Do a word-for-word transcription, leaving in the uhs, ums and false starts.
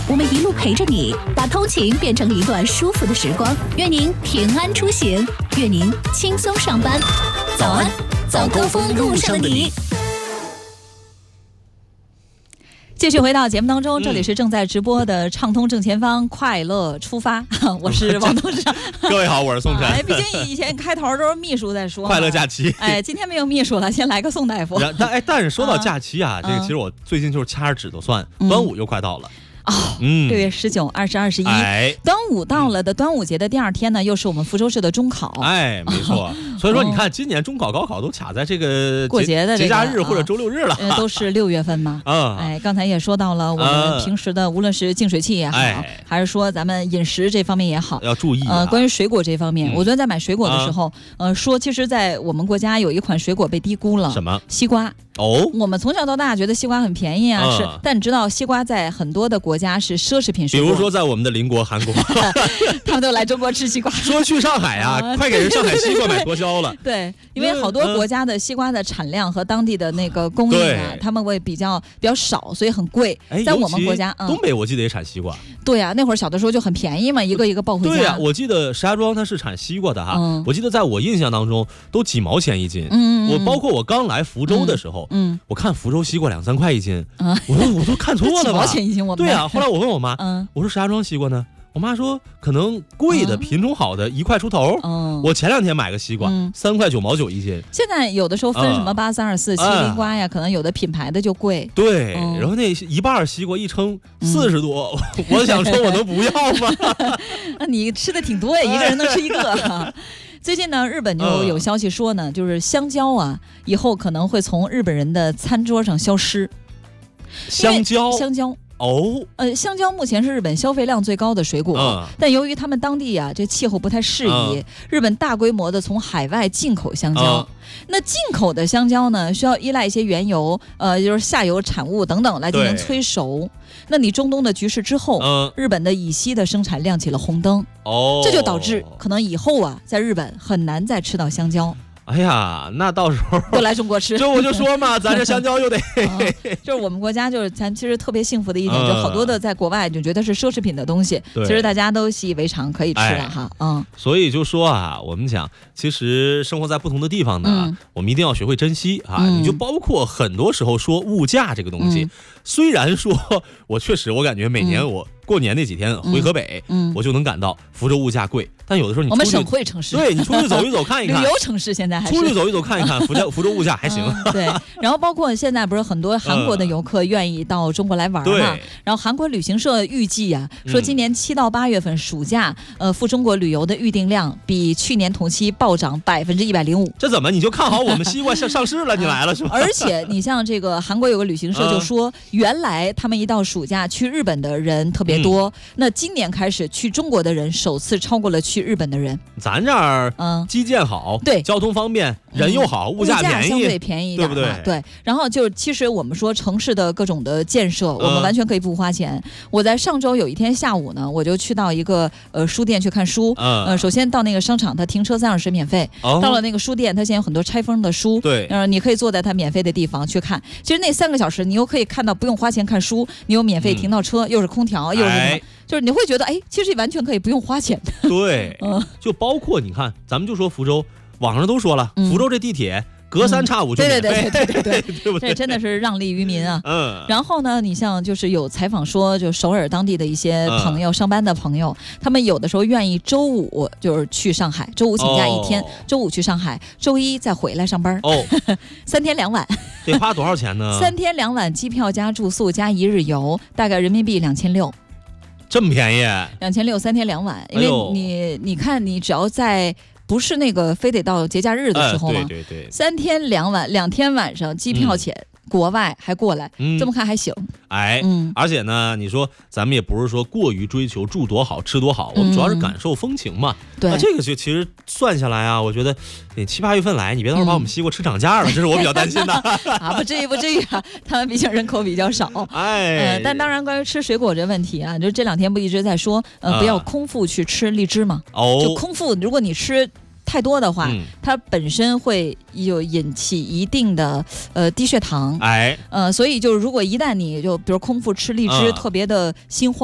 我们一路陪着你，把通勤变成一段舒服的时光。愿您平安出行，愿您轻松上班。早安，早高峰路上的你。继续回到节目当中，这里是正在直播的畅通正前方，快乐出发。我是王董事长。 各位好，我是宋晨。 哎，毕竟以前开头都是秘书在说。 快乐假期。 哎，今天没有秘书了，先来个宋大夫。 但哎，但是说到假期啊， 啊这个其实我最近就是掐着指头算， 嗯、 端午又快到了。 哦，嗯，六月十九、二十、二十一， 哎， 端午到了的端午节的第二天呢，又是我们福州市的中考。 哎，没错。所以说，你看今年中考、高考都卡在这个过节的节假日或者周六日了， 呃，都是六月份嘛。 嗯， 哎，刚才也说到了，我们平时的无论是净水器也好，还是说咱们饮食这方面也好， 要注意。 呃，关于水果这方面，我昨天在买水果的时候，呃，说其实，在我们国家有一款水果被低估了， 什么？ 西瓜。 哦， 我们从小到大觉得西瓜很便宜啊， 嗯、 是，但你知道西瓜在很多的国家是奢侈品水果， 比如说在我们的邻国韩国， 他们都来中国吃西瓜。 说去上海啊，啊快给人上海西瓜买脱销了。 对，因为好多国家的西瓜的产量和当地的那个供应啊，他们会比较比较少，所以很贵。 哎， 在我们国家， 嗯、东北我记得也产西瓜。 对呀、啊，那会儿小的时候就很便宜嘛，一个一个抱回家。 对呀、啊，我记得石家庄它是产西瓜的哈，嗯、我记得在我印象当中都几毛钱一斤。 嗯， 我包括我刚来福州的时候，嗯，我看福州西瓜两三块一斤，嗯，我说我都看错了吧？ 几毛钱一斤，我对啊。后来我问我妈， 嗯， 我说石家庄西瓜呢？我妈说可能贵的、嗯、品种好的一块出头。嗯，我前两天买个西瓜，嗯、三块九毛九一斤。 现在有的时候分什么八三二四、麒麟瓜呀，可能有的品牌的就贵。 对， 嗯、 然后那一半西瓜一称四十多，嗯、我想说我能不要吗？ 那你吃的挺多呀，一个人能吃一个。最近呢，日本就有消息说呢，嗯、就是香蕉啊，以后可能会从日本人的餐桌上消失。 香蕉， 香蕉。 哦， 呃，香蕉目前是日本消费量最高的水果，嗯、但由于他们当地啊这气候不太适宜，嗯、日本大规模的从海外进口香蕉。嗯、那进口的香蕉呢，需要依赖一些原油，呃，就是下游产物等等来进行催熟。那你中东的局势之后，嗯、日本的乙烯的生产亮起了红灯， 哦， 这就导致可能以后啊，在日本很难再吃到香蕉。 哎呀，那到时候都来中国吃， 就我就说嘛，咱这香蕉又得、 嗯，就是我们国家就是咱其实特别幸福的一点，嗯、就好多的在国外就觉得是奢侈品的东西，其实大家都习以为常，可以吃了哈，哎、嗯。 所以就说啊，我们讲，其实生活在不同的地方呢，嗯、我们一定要学会珍惜啊。嗯、你就包括很多时候说物价这个东西，嗯、虽然说我确实我感觉每年我。过年那几天回河北，嗯，我就能感到福州物价贵。但有的时候你我们省会城市， 对你出去走一走看一看， 旅游城市现在还是出去走一走看一看，福州福州物价还行、 嗯。对，然后包括现在不是很多韩国的游客愿意到中国来玩嘛？嗯、然后韩国旅行社预计啊，说今年七到八月份暑假，呃，赴中国旅游的预订量比去年同期暴涨百分之一百零五。 这怎么你就看好我们西瓜上上市了？你来了是吧？ 而且你像这个韩国有个旅行社就说，嗯、原来他们一到暑假去日本的人特别多，嗯、那今年开始去中国的人首次超过了去日本的人。 咱这儿嗯，基建好， 对， 交通方便，人又好， 嗯、 物价便宜， 相对便宜， 对不对？ 对。然后就其实我们说城市的各种的建设，嗯、我们完全可以不花钱。我在上周有一天下午呢，我就去到一个呃书店去看书。嗯。呃，首先到那个商场，它停车三小时免费。哦。到了那个书店，它现在有很多拆封的书。 对。 呃，你可以坐在它免费的地方去看。其实那三个小时，你又可以看到不用花钱看书，你有免费停到车，嗯、又是空调，又是什么。哎就是你会觉得，哎，其实完全可以不用花钱的。 对，嗯，就包括你看，咱们就说福州，网上都说了，嗯、福州这地铁隔三差五就免费， 对对对对对对不对？ 这真的是让利于民啊。 嗯。 然后呢，你像就是有采访说，就首尔当地的一些朋友，嗯、上班的朋友，他们有的时候愿意周五就是去上海，周五请假一天，哦、周五去上海，周一再回来上班。哦，三天两晚。 得花多少钱呢？ 三天两晚机票加住宿加一日游，大概人民币两千六。 这么便宜， 两千六三天两晚，因为你、哎、你看，你只要在不是那个非得到节假日的时候吗？ 哎、对对对， 三天两晚，两天晚上机票钱。嗯国外还过来，嗯、这么看还行。 哎，嗯，而且呢，你说咱们也不是说过于追求住多好吃多好，我们主要是感受风情嘛。 嗯、对， 那这个就其实算下来啊，我觉得你七八月份来，你别到时候把我们西瓜吃涨价了，嗯、这是我比较担心的。 啊，不至于不至于啊，他们毕竟人口比较少。 哎， 呃，但当然关于吃水果这问题啊，就这两天不一直在说，呃，不要空腹去吃荔枝嘛。哦，就空腹，如果你吃太多的话，嗯、它本身会有引起一定的呃低血糖， 哎， 呃，所以就是如果一旦你就比如空腹吃荔枝，嗯、特别的心慌。